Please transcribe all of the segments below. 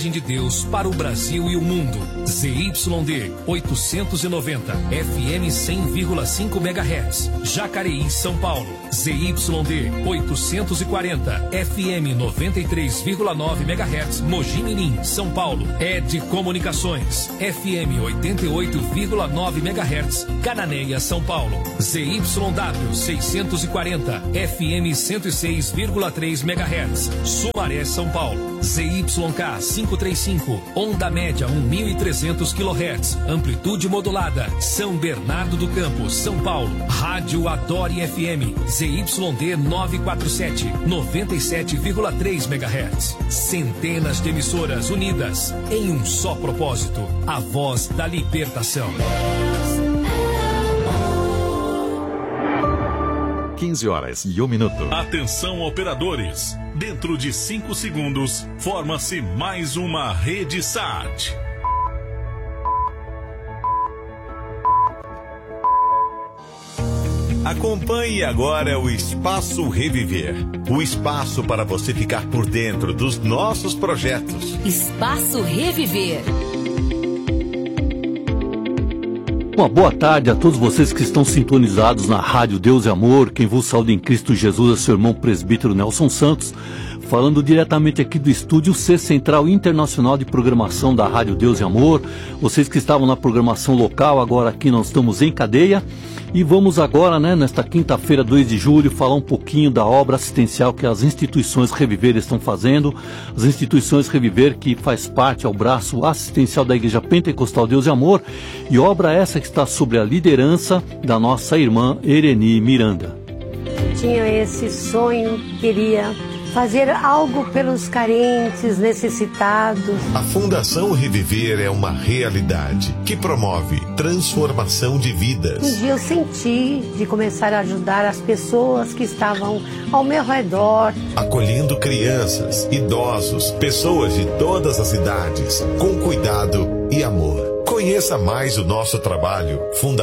de Deus para o Brasil e o mundo. ZYD 890, FM 100,5 MHz, Jacareí, São Paulo. ZYD 840, FM 93,9 MHz, Mogi Mirim, São Paulo. ED Comunicações, FM 88,9 MHz, Cananéia, São Paulo. ZYW 640, FM 106,3 MHz, Sumaré, São Paulo. ZYK 535, onda média 1.300 kHz, amplitude modulada, São Bernardo do Campo, São Paulo. Rádio Adore FM, ZYD 947, 97,3 MHz. Centenas de emissoras unidas em um só propósito, a voz da libertação. 15h01. Atenção, operadores. Dentro de 5 segundos, forma-se mais uma rede SAT. Acompanhe agora o Espaço Reviver. O espaço para você ficar por dentro dos nossos projetos. Espaço Reviver. Uma boa tarde a todos vocês que estão sintonizados na Rádio Deus e Amor. Quem vos saúda em Cristo Jesus é seu irmão presbítero Nelson Santos, falando diretamente aqui do estúdio C Central Internacional de Programação da Rádio Deus e Amor. Vocês que estavam na programação local, agora aqui nós estamos em cadeia. E vamos agora, nesta quinta-feira, 2 de julho, falar um pouquinho da obra assistencial que as instituições Reviver estão fazendo. As instituições Reviver, que faz parte ao braço assistencial da Igreja Pentecostal Deus e Amor, e obra essa que está sob a liderança da nossa irmã Ereni Miranda. Tinha esse sonho, queria fazer algo pelos carentes, necessitados. A Fundação Reviver é uma realidade que promove transformação de vidas. Um dia eu senti de começar a ajudar as pessoas que estavam ao meu redor. Acolhendo crianças, idosos, pessoas de todas as idades, com cuidado e amor. Conheça mais o nosso trabalho,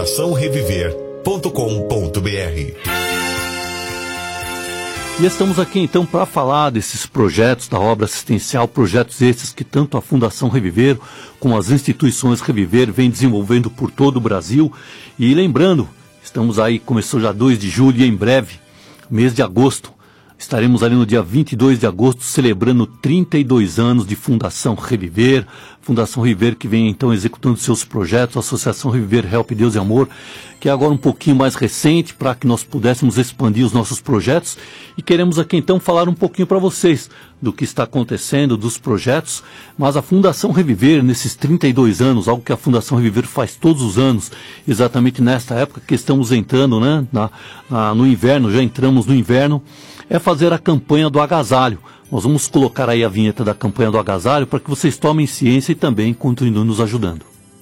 fundaçãoreviver.com.br. E estamos aqui então para falar desses projetos da obra assistencial, projetos esses que tanto a Fundação Reviver como as instituições Reviver vêm desenvolvendo por todo o Brasil. E lembrando, estamos aí, começou já 2 de julho e em breve, mês de agosto, estaremos ali no dia 22 de agosto celebrando 32 anos de Fundação Reviver. Fundação Reviver que vem então executando seus projetos, a Associação Reviver Help Deus e Amor, que é agora um pouquinho mais recente para que nós pudéssemos expandir os nossos projetos. E queremos aqui então falar um pouquinho para vocês do que está acontecendo, dos projetos. Mas a Fundação Reviver, nesses 32 anos, algo que a Fundação Reviver faz todos os anos, exatamente nesta época que estamos entrando, no inverno, já entramos no inverno, é fazer a campanha do agasalho. Nós vamos colocar aí a vinheta da campanha do agasalho para que vocês tomem ciência e também continuem nos ajudando.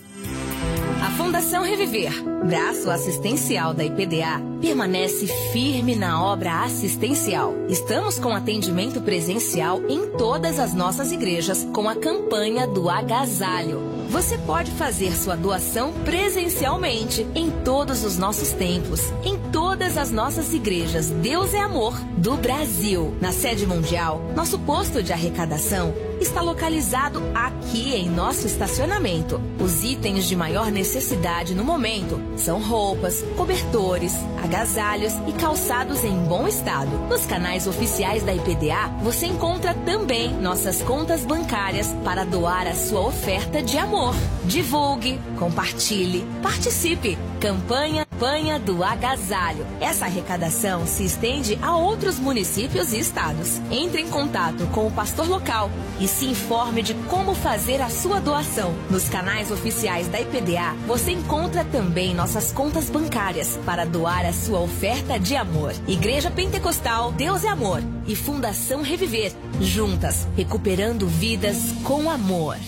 A Fundação Reviver, braço assistencial da IPDA, permanece firme na obra assistencial. Estamos com atendimento presencial em todas as nossas igrejas com a campanha do agasalho. Você pode fazer sua doação presencialmente em todos os nossos templos, em todas as nossas igrejas Deus é Amor do Brasil. Na sede mundial, nosso posto de arrecadação está localizado aqui em nosso estacionamento. Os itens de maior necessidade no momento são roupas, cobertores, agasalhos e calçados em bom estado. Nos canais oficiais da IPDA, você encontra também nossas contas bancárias para doar a sua oferta de amor. Divulgue, compartilhe, participe. Campanha do agasalho. Essa arrecadação se estende a outros municípios e estados. Entre em contato com o pastor local e se informe de como fazer a sua doação. Nos canais oficiais da IPDA, você encontra também nossas contas bancárias para doar a sua oferta de amor. Igreja Pentecostal Deus é Amor e Fundação Reviver, juntas, recuperando vidas com amor.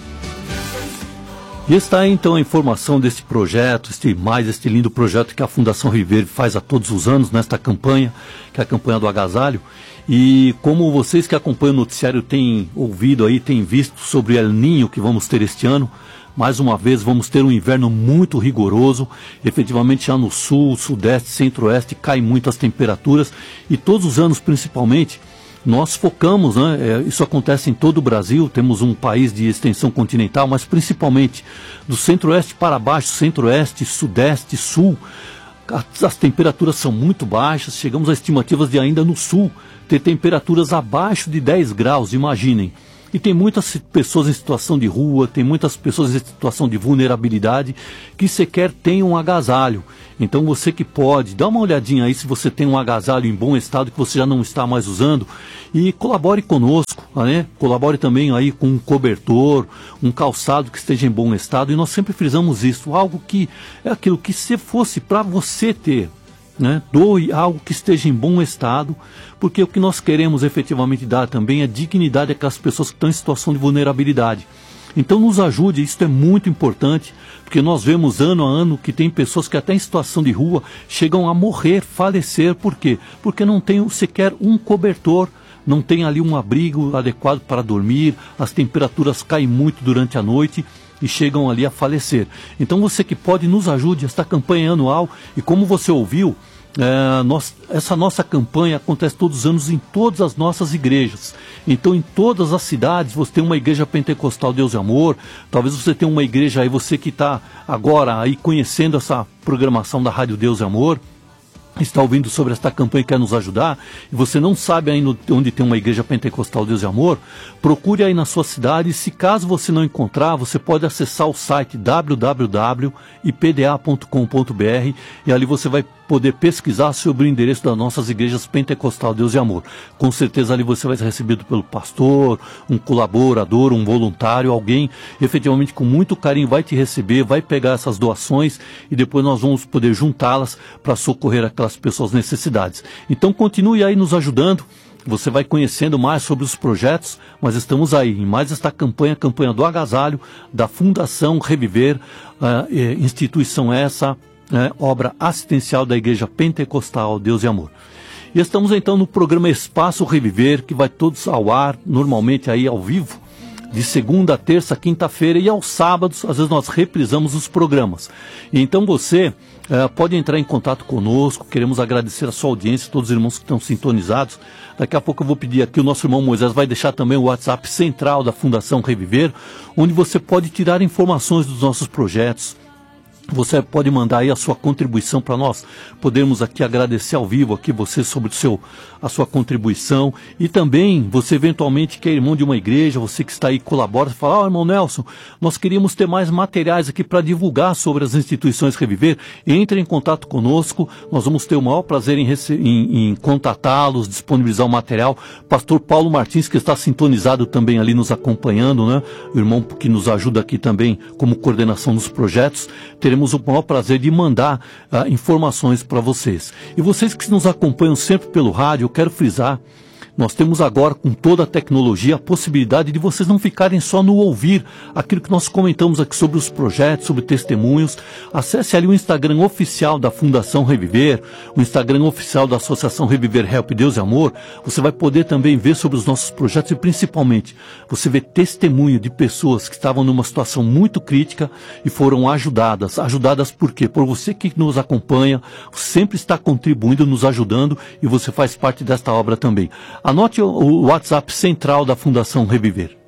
E está aí então a informação deste projeto, este lindo projeto que a Fundação Reviver faz a todos os anos nesta campanha, que é a campanha do agasalho. E como vocês que acompanham o noticiário têm ouvido aí, têm visto sobre o El Niño que vamos ter este ano, mais uma vez vamos ter um inverno muito rigoroso. Efetivamente já no sul, sudeste, centro-oeste cai muito as temperaturas e todos os anos principalmente nós focamos, né, isso acontece em todo o Brasil, temos um país de extensão continental, mas principalmente do centro-oeste para baixo, centro-oeste, sudeste, sul, as temperaturas são muito baixas, chegamos a estimativas de ainda no sul ter temperaturas abaixo de 10 graus, imaginem. E tem muitas pessoas em situação de rua, tem muitas pessoas em situação de vulnerabilidade que sequer têm um agasalho. Então você que pode, dá uma olhadinha aí se você tem um agasalho em bom estado que você já não está mais usando e colabore conosco, né? Colabore também aí com um cobertor, um calçado que esteja em bom estado. E nós sempre frisamos isso, algo que é aquilo que se fosse para você ter, né? Doe algo que esteja em bom estado, porque o que nós queremos efetivamente dar também é dignidade àquelas pessoas que estão em situação de vulnerabilidade. Então nos ajude, isso é muito importante, porque nós vemos ano a ano que tem pessoas que até em situação de rua chegam a morrer, falecer. Por quê? Porque não tem sequer um cobertor, não tem ali um abrigo adequado para dormir, as temperaturas caem muito durante a noite e chegam ali a falecer. Então você que pode, nos ajude, esta campanha anual, e como você ouviu, essa nossa campanha acontece todos os anos em todas as nossas igrejas. Então em todas as cidades você tem uma igreja pentecostal Deus e Amor, talvez você tenha uma igreja aí, você que está agora aí conhecendo essa programação da Rádio Deus e Amor, está ouvindo sobre esta campanha e quer nos ajudar, e você não sabe ainda onde tem uma igreja pentecostal Deus e Amor, procure aí na sua cidade, e se caso você não encontrar, você pode acessar o site www.ipda.com.br e ali você vai poder pesquisar sobre o endereço das nossas igrejas pentecostal Deus e Amor. Com certeza ali você vai ser recebido pelo pastor, um colaborador, um voluntário, alguém efetivamente com muito carinho vai te receber, vai pegar essas doações e depois nós vamos poder juntá-las para socorrer aquelas pessoas necessidades. Então continue aí nos ajudando. Você vai conhecendo mais sobre os projetos, mas estamos aí em mais esta campanha, campanha do agasalho, da Fundação Reviver, instituição essa, obra assistencial da Igreja Pentecostal Deus e Amor. E estamos então no programa Espaço Reviver, que vai todos ao ar, normalmente aí ao vivo, de segunda, terça, quinta-feira, e aos sábados, às vezes nós reprisamos os programas. E então você pode entrar em contato conosco, queremos agradecer a sua audiência, todos os irmãos que estão sintonizados. Daqui a pouco eu vou pedir aqui, o nosso irmão Moisés vai deixar também o WhatsApp central da Fundação Reviver, onde você pode tirar informações dos nossos projetos. Você pode mandar aí a sua contribuição para nós podermos aqui agradecer ao vivo aqui você sobre a sua contribuição, e também você eventualmente que é irmão de uma igreja, você que está aí colabora, fala, irmão Nelson, nós queríamos ter mais materiais aqui para divulgar sobre as instituições Reviver, entre em contato conosco, nós vamos ter o maior prazer em contatá-los, disponibilizar o material. Pastor Paulo Martins, que está sintonizado também ali nos acompanhando, né? O irmão que nos ajuda aqui também como coordenação dos projetos, teremos o maior prazer de mandar informações para vocês. E vocês que nos acompanham sempre pelo rádio, eu quero frisar, nós temos agora, com toda a tecnologia, a possibilidade de vocês não ficarem só no ouvir aquilo que nós comentamos aqui sobre os projetos, sobre testemunhos. Acesse ali o Instagram oficial da Fundação Reviver, o Instagram oficial da Associação Reviver Help Deus e Amor. Você vai poder também ver sobre os nossos projetos e, principalmente, você vê testemunho de pessoas que estavam numa situação muito crítica e foram ajudadas. Ajudadas por quê? Por você que nos acompanha, sempre está contribuindo, nos ajudando, e você faz parte desta obra também. Anote o WhatsApp central da Fundação Reviver.